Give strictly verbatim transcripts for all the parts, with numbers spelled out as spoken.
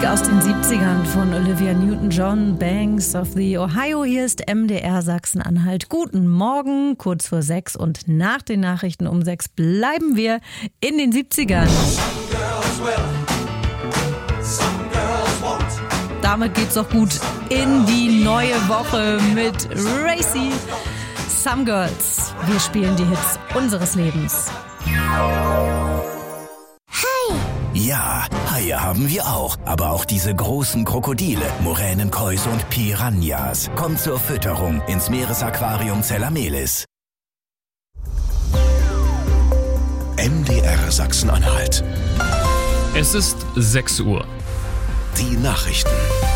Musik aus den siebzigern von Olivia Newton-John, Banks of the Ohio. Hier ist M D R Sachsen-Anhalt. Guten Morgen, kurz vor sechs und nach den Nachrichten um sechs bleiben wir in den siebzigern. Damit geht's doch gut in die neue Woche mit Racy. Some Girls. Wir spielen die Hits unseres Lebens. Ja, Haie haben wir auch, aber auch diese großen Krokodile, Moränenkäuse und Piranhas. Kommt zur Fütterung ins Meeresaquarium Zellamelis. M D R Sachsen-Anhalt. Es ist sechs Uhr. Die Nachrichten.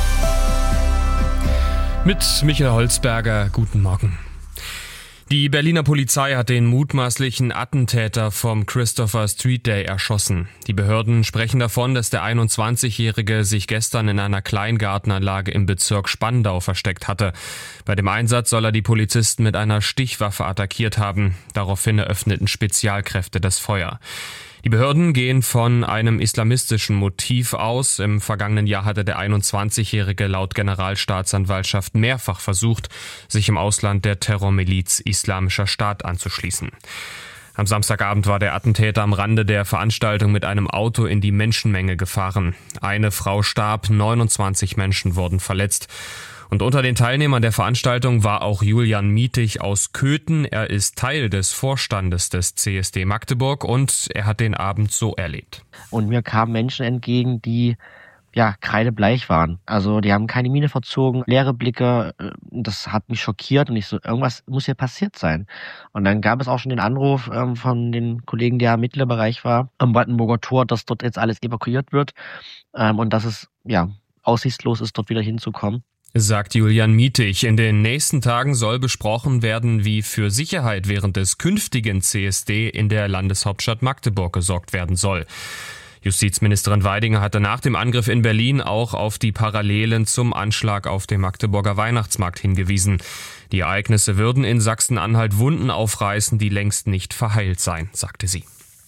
Mit Michael Holzberger, guten Morgen. Die Berliner Polizei hat den mutmaßlichen Attentäter vom Christopher Street Day erschossen. Die Behörden sprechen davon, dass der einundzwanzigjährige sich gestern in einer Kleingartenanlage im Bezirk Spandau versteckt hatte. Bei dem Einsatz soll er die Polizisten mit einer Stichwaffe attackiert haben. Daraufhin eröffneten Spezialkräfte das Feuer. Die Behörden gehen von einem islamistischen Motiv aus. Im vergangenen Jahr hatte der einundzwanzigjährige laut Generalstaatsanwaltschaft mehrfach versucht, sich im Ausland der Terrormiliz Islamischer Staat anzuschließen. Am Samstagabend war der Attentäter am Rande der Veranstaltung mit einem Auto in die Menschenmenge gefahren. Eine Frau starb, neunundzwanzig Menschen wurden verletzt. Und unter den Teilnehmern der Veranstaltung war auch Julian Mietig aus Köthen. Er ist Teil des Vorstandes des C S D Magdeburg und er hat den Abend so erlebt. Und mir kamen Menschen entgegen, die ja kreidebleich waren. Also die haben keine Miene verzogen, leere Blicke. Das hat mich schockiert und ich so, irgendwas muss hier passiert sein. Und dann gab es auch schon den Anruf ähm, von den Kollegen, der im Ermittlerbereich war, am Brandenburger Tor, dass dort jetzt alles evakuiert wird ähm, und dass es ja aussichtslos ist, dort wieder hinzukommen. Sagt Julian Mietig. In den nächsten Tagen soll besprochen werden, wie für Sicherheit während des künftigen C S D in der Landeshauptstadt Magdeburg gesorgt werden soll. Justizministerin Weidinger hatte nach dem Angriff in Berlin auch auf die Parallelen zum Anschlag auf dem Magdeburger Weihnachtsmarkt hingewiesen. Die Ereignisse würden in Sachsen-Anhalt Wunden aufreißen, die längst nicht verheilt seien, sagte sie.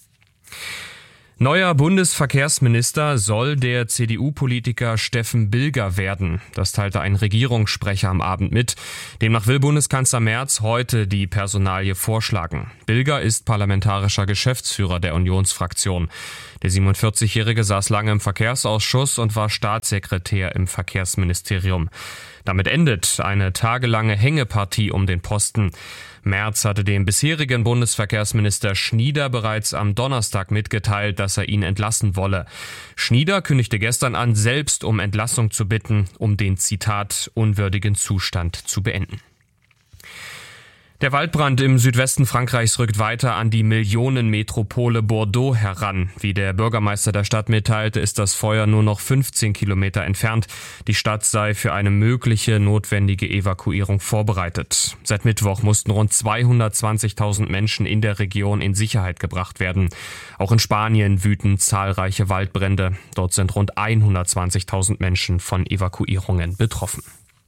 Neuer Bundesverkehrsminister soll der C D U-Politiker Steffen Bilger werden. Das teilte ein Regierungssprecher am Abend mit. Demnach will Bundeskanzler Merz heute die Personalie vorschlagen. Bilger ist parlamentarischer Geschäftsführer der Unionsfraktion. Der siebenundvierzigjährige saß lange im Verkehrsausschuss und war Staatssekretär im Verkehrsministerium. Damit endet eine tagelange Hängepartie um den Posten. Merz hatte dem bisherigen Bundesverkehrsminister Schnieder bereits am Donnerstag mitgeteilt, dass er ihn entlassen wolle. Schnieder kündigte gestern an, selbst um Entlassung zu bitten, um den, Zitat, unwürdigen Zustand zu beenden. Der Waldbrand im Südwesten Frankreichs rückt weiter an die Millionenmetropole Bordeaux heran. Wie der Bürgermeister der Stadt mitteilte, ist das Feuer nur noch fünfzehn Kilometer entfernt. Die Stadt sei für eine mögliche notwendige Evakuierung vorbereitet. Seit Mittwoch mussten rund zweihundertzwanzigtausend Menschen in der Region in Sicherheit gebracht werden. Auch in Spanien wüten zahlreiche Waldbrände. Dort sind rund hundertzwanzigtausend Menschen von Evakuierungen betroffen.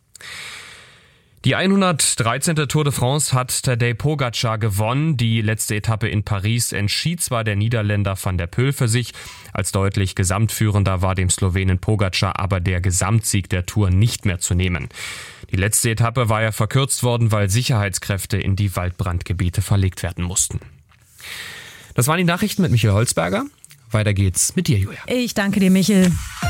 Die hundertdreizehnte Tour de France hat Tadej Pogačar gewonnen. Die letzte Etappe in Paris entschied zwar der Niederländer Van der Poel für sich. Als deutlich Gesamtführender war dem Slowenen Pogačar aber der Gesamtsieg der Tour nicht mehr zu nehmen. Die letzte Etappe war ja verkürzt worden, weil Sicherheitskräfte in die Waldbrandgebiete verlegt werden mussten. Das waren die Nachrichten mit Michael Holzberger. Weiter geht's mit dir, Julia. Ich danke dir, Michael.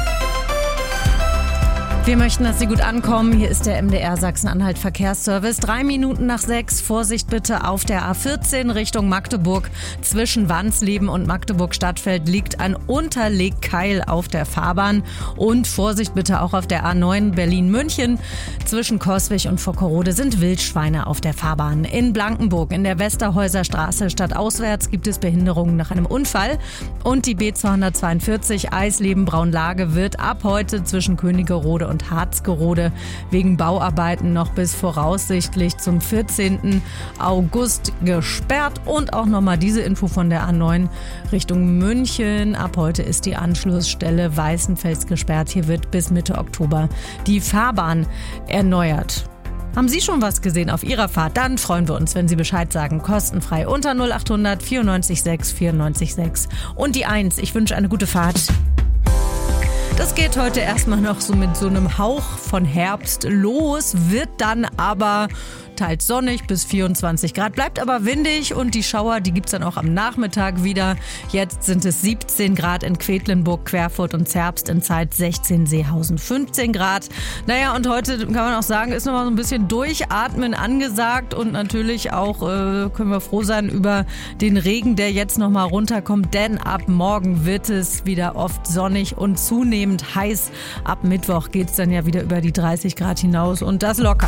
Wir möchten, dass Sie gut ankommen. Hier ist der M D R Sachsen-Anhalt Verkehrsservice. Drei Minuten nach sechs. Vorsicht bitte auf der A vierzehn Richtung Magdeburg. Zwischen Wansleben und Magdeburg-Stadtfeld liegt ein Unterlegkeil auf der Fahrbahn. Und Vorsicht bitte auch auf der A neun Berlin-München. Zwischen Coswig und Vockerode sind Wildschweine auf der Fahrbahn. In Blankenburg in der Westerhäuser Straße stadtauswärts gibt es Behinderungen nach einem Unfall. Und die B zweihundertzweiundvierzig Eisleben-Braunlage wird ab heute zwischen Königerode und und Harzgerode wegen Bauarbeiten noch bis voraussichtlich zum vierzehnten August gesperrt. Und auch nochmal diese Info von der A neun Richtung München. Ab heute ist die Anschlussstelle Weißenfels gesperrt. Hier wird bis Mitte Oktober die Fahrbahn erneuert. Haben Sie schon was gesehen auf Ihrer Fahrt? Dann freuen wir uns, wenn Sie Bescheid sagen. Kostenfrei unter null acht hundert vierundneunzig sechs vierundneunzig sechs. Und die eins. Ich wünsche eine gute Fahrt. Das geht heute erstmal noch so mit so einem Hauch von Herbst los, wird dann aber teils sonnig bis vierundzwanzig Grad, bleibt aber windig und die Schauer, die gibt's dann auch am Nachmittag wieder. Jetzt sind es siebzehn Grad in Quedlinburg, Querfurt und Zerbst, in Zeitz sechzehn, Seehausen fünfzehn Grad. Naja, und heute kann man auch sagen, ist nochmal so ein bisschen Durchatmen angesagt und natürlich auch äh, können wir froh sein über den Regen, der jetzt nochmal runterkommt, denn ab morgen wird es wieder oft sonnig und zunehmend heiß. Ab Mittwoch geht's dann ja wieder über die dreißig Grad hinaus und das locker.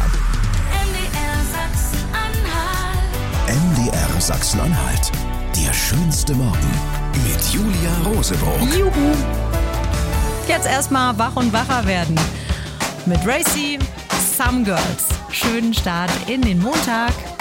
M D R Sachsen-Anhalt. Der schönste Morgen mit Julia Rosebrock. Juhu! Jetzt erstmal wach und wacher werden. Mit Racy, Some Girls. Schönen Start in den Montag.